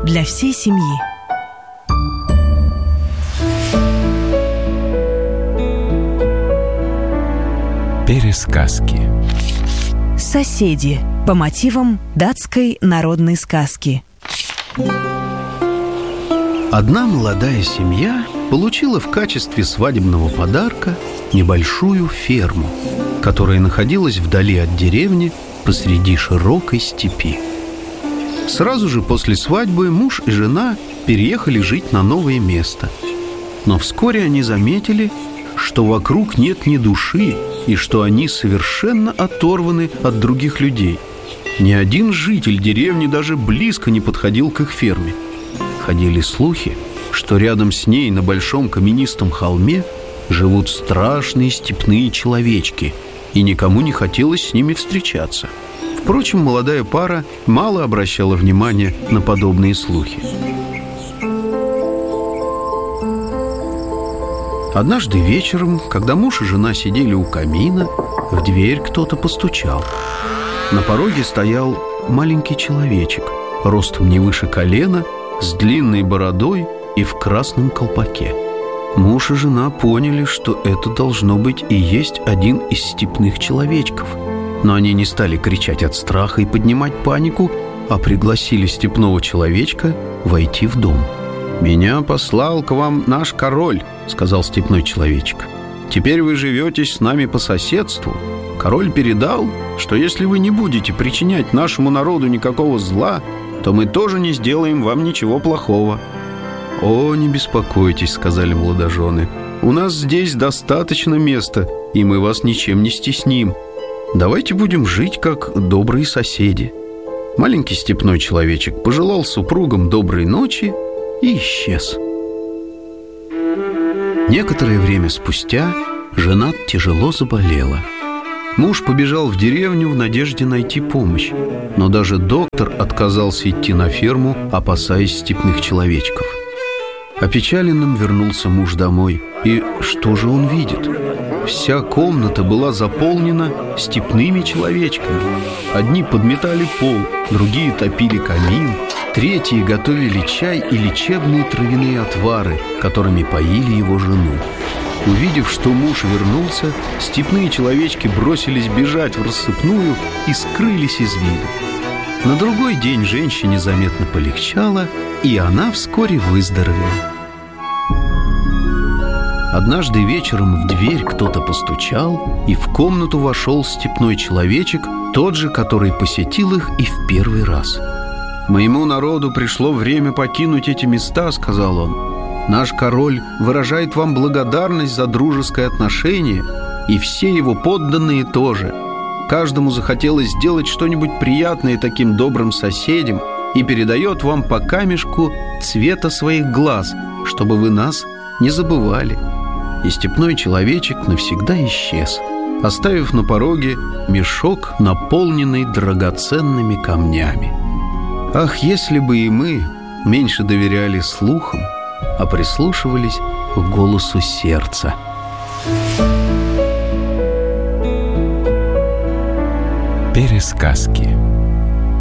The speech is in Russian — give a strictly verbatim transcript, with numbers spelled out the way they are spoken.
для всей семьи. Пересказки. Соседи по мотивам датской народной сказки. Одна молодая семья получила в качестве свадебного подарка небольшую ферму, которая находилась вдали от деревни посреди широкой степи. Сразу же после свадьбы муж и жена переехали жить на новое место. Но вскоре они заметили, что вокруг нет ни души и что они совершенно оторваны от других людей. Ни один житель деревни даже близко не подходил к их ферме. Ходили слухи, что рядом с ней на большом каменистом холме живут страшные степные человечки, и никому не хотелось с ними встречаться. Впрочем, молодая пара мало обращала внимания на подобные слухи. Однажды вечером, когда муж и жена сидели у камина, в дверь кто-то постучал. На пороге стоял маленький человечек, ростом не выше колена, с длинной бородой и в красном колпаке. Муж и жена поняли, что это должно быть и есть один из степных человечков. Но они не стали кричать от страха и поднимать панику, а пригласили степного человечка войти в дом. «Меня послал к вам наш король», — сказал степной человечек. «Теперь вы живетесь с нами по соседству. Король передал, что если вы не будете причинять нашему народу никакого зла, то мы тоже не сделаем вам ничего плохого». «О, не беспокойтесь», — сказали молодожены. «У нас здесь достаточно места, и мы вас ничем не стесним. Давайте будем жить, как добрые соседи». Маленький степной человечек пожелал супругам доброй ночи и исчез. Некоторое время спустя жена тяжело заболела. Муж побежал в деревню в надежде найти помощь, но даже доктор отказался идти на ферму, опасаясь степных человечков. Опечаленным вернулся муж домой, и что же он видит? Вся комната была заполнена степными человечками. Одни подметали пол, другие топили камин, третьи готовили чай и лечебные травяные отвары, которыми поили его жену. Увидев, что муж вернулся, степные человечки бросились бежать в рассыпную и скрылись из виду. На другой день женщине заметно полегчало, и она вскоре выздоровела. Однажды вечером в дверь кто-то постучал, и в комнату вошел степной человечек, тот же, который посетил их и в первый раз. «Моему народу пришло время покинуть эти места», — сказал он. «Наш король выражает вам благодарность за дружеское отношение, и все его подданные тоже. Каждому захотелось сделать что-нибудь приятное таким добрым соседям и передает вам по камешку цвета своих глаз, чтобы вы нас не забывали». И степной человечек навсегда исчез, оставив на пороге мешок, наполненный драгоценными камнями. Ах, если бы и мы меньше доверяли слухам, а прислушивались к голосу сердца. Пересказки.